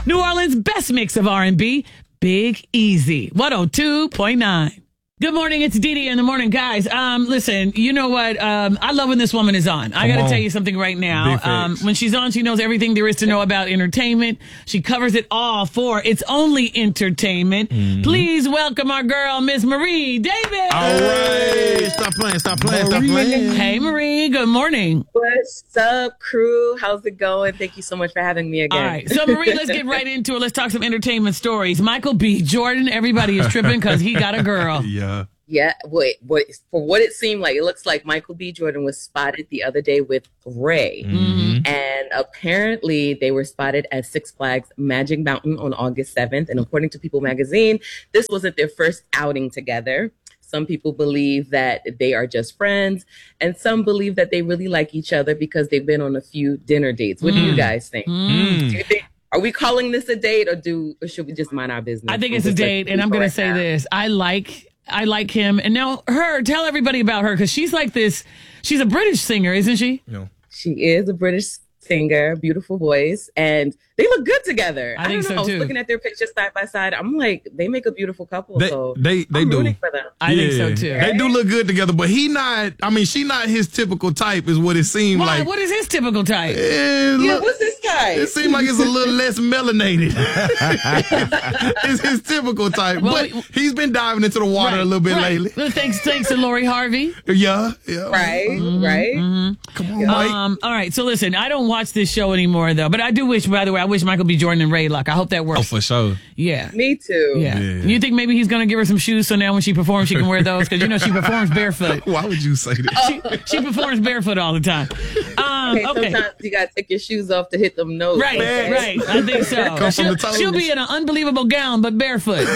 New Orleans' best mix of R&B, Big Easy, 102.9. Good morning. It's Didi in the morning, guys. Listen, you know what? I love when this woman is on. I got to tell you something right now. When she's on, she knows everything there is to know about entertainment. She covers it all for It's Only Entertainment. Mm-hmm. Please welcome our girl, Miss Marie David. All right. Stop playing. Hey, Marie. Good morning. What's up, crew? How's it going? Thank you so much for having me again. All right. So, Marie, let's get right into it. Let's talk some entertainment stories. Michael B. Jordan, everybody is tripping because he got a girl. Yeah. Wait. For what it seemed like, it looks like Michael B. Jordan was spotted the other day with Ray. Mm-hmm. And apparently they were spotted at Six Flags Magic Mountain on August 7th. And according to People magazine, this wasn't their first outing together. Some people believe that they are just friends, and some believe that they really like each other because they've been on a few dinner dates. What do you guys think? Do you think? Are we calling this a date, or should we just mind our business? I think it's a date, and I'm going to say this. I like him. And now tell everybody about her, because she's like this. She's a British singer, isn't she? No. She is a British singer, beautiful voice, and they look good together. I think so too. I was looking at their pictures side by side. I'm like, they make a beautiful couple. They I'm do. rooting for them. I think so too. They do look good together, but she not his typical type, is what it seemed like. What is his typical type? What's this type? It seems like it's a little less melanated. It's his typical type, but he's been diving into the water a little bit lately. Thanks to Lori Harvey. Yeah. Right. Mm-hmm. Come on, Mike. All right, so listen, I don't watch this show anymore, though, but I do wish, by the way, I wish Michael B. Jordan and Ray luck. I hope that works. Oh, for sure. Yeah. Me too. Yeah. You think maybe he's going to give her some shoes so now when she performs, she can wear those? Because, she performs barefoot. Why would you say that? She performs barefoot all the time. Okay. Sometimes you got to take your shoes off to hit them notes. Right. I think so. She'll be in an unbelievable gown, but barefoot.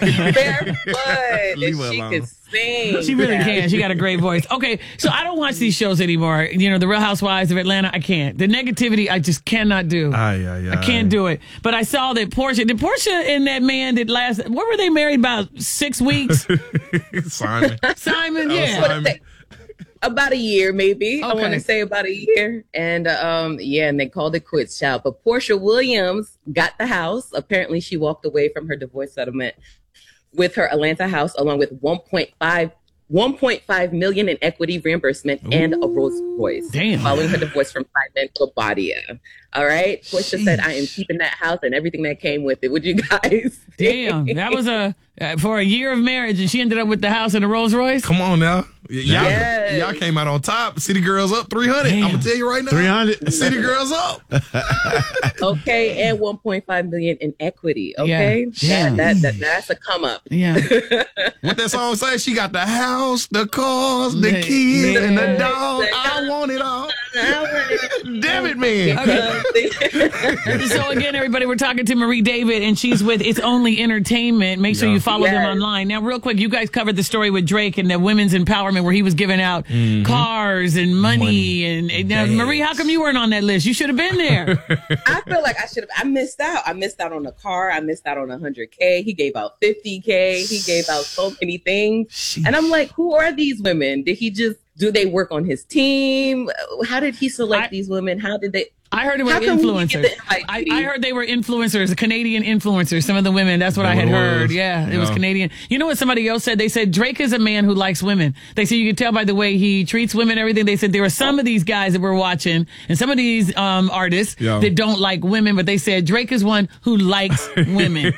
And she can sing. She really can. She got a great voice. Okay, so I don't watch these shows anymore. The Real Housewives of Atlanta, I can't. The negativity, I just cannot do. I can't do it. But I saw that Portia and that man what were they married about 6 weeks? Simon, yeah. Simon. About a year, maybe. Okay. I want to say about a year. And and they called it quits, child. But Portia Williams got the house. Apparently, she walked away from her divorce settlement with her Atlanta house, along with $1.5 million in equity reimbursement and a Rolls Royce. Damn. Following her divorce from Simon Labadia. All right. Portia said, I am keeping that house and everything that came with it. Would you guys? Damn. That was for a year of marriage, and she ended up with the house and a Rolls Royce. Come on now. Y'all came out on top. City Girls up 300. I'm going to tell you right now. 300. City Girls up. Okay. And $1.5 million in equity. Okay. Yeah. That's a come up. Yeah. What that song say? She got the house, the cars, the kids, and the dog. I want it all. Damn it, man. Okay. So again, everybody, we're talking to Marie David, and she's with It's Only Entertainment. Make sure you follow them online. Now, real quick, you guys covered the story with Drake and the women's empowerment where he was giving out cars and money. And now, Marie, how come you weren't on that list? You should have been there. I feel like I should have. I missed out. I missed out on a car. I missed out on $100K. He gave out $50K. He gave out so many things. And I'm like, who are these women? Do they work on his team? How did he select these women? How did they? I heard it was influencers. I heard they were influencers, Canadian influencers, some of the women. That's what I had heard. Yeah, it was Canadian. You know what somebody else said? They said Drake is a man who likes women. They said you can tell by the way he treats women, everything. They said there were some of these guys that we're watching and some of these artists that don't like women, but they said Drake is one who likes women.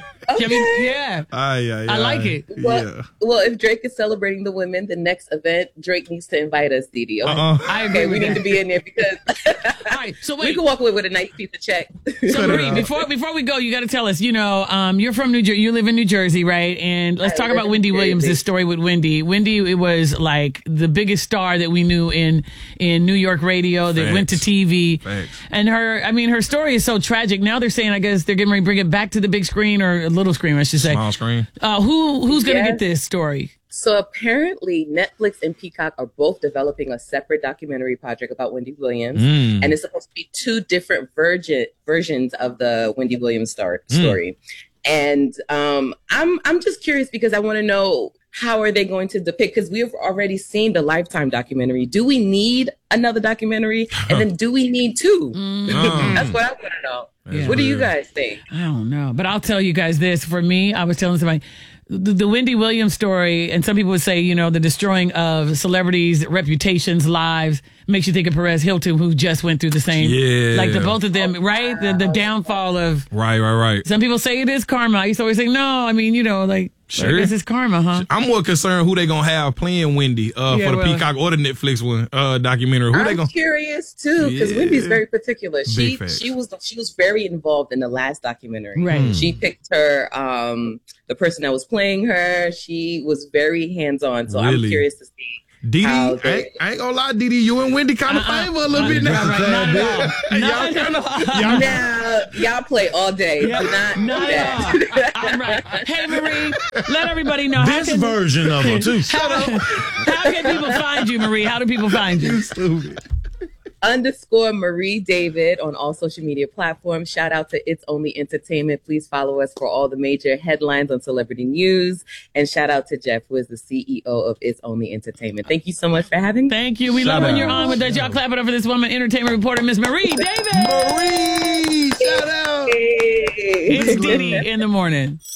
Okay. I like it. Well, if Drake is celebrating the women, the next event, Drake needs to invite us, Didi. Okay? I agree. We need to be in there because all right, so wait. We can walk away with a nice piece of check. So Marie, before we go, you got to tell us. You're from New Jersey. You live in New Jersey, right? And let's talk about Wendy Williams. This story with Wendy. Wendy, it was like the biggest star that we knew in New York radio that went to TV. And her story is so tragic. Now they're saying, I guess they're getting ready to bring it back to the big screen or little screen, I should say. Small screen. Who's going to get this story? So apparently Netflix and Peacock are both developing a separate documentary project about Wendy Williams. And it's supposed to be two different versions of the Wendy Williams story. And I'm just curious because I want to know, how are they going to depict? Because we've already seen the Lifetime documentary. Do we need another documentary? And then do we need two? That's what I want to know. Yeah. What do you guys think? I don't know, but I'll tell you guys this. For me, I was telling somebody the Wendy Williams story, and some people would say, the destroying of celebrities' reputations, lives, makes you think of Perez Hilton, who just went through the same. Yeah. Like the both of them, right? The downfall of. Right. Some people say it is karma. I used to always say, no, I mean, Sure. this is karma, huh? I'm more concerned who they gonna have playing Wendy for the Peacock or the Netflix one documentary. I'm curious too, because Wendy's very particular. Big She was very involved in the last documentary. Right. She picked her the person that was playing her. She was very hands on. So Really? I'm curious to see. Didi, I ain't gonna lie, Didi, you and Wendy kind of favor a little bit now. Y'all play all day. Yeah. Not at all. I'm right. Hey, Marie, let everybody know. This version of her, too. How can people find you, Marie? How do people find you? Stupid. _Marie David on all social media platforms. Shout out to It's Only Entertainment. Please follow us for all the major headlines on celebrity news. And shout out to Jeff, who is the CEO of It's Only Entertainment. Thank you so much for having me. Thank you. We love when you're on with us. Y'all clap it up for this woman, entertainment reporter, Miss Marie David. Marie, shout out. Hey. It's Didi in the morning.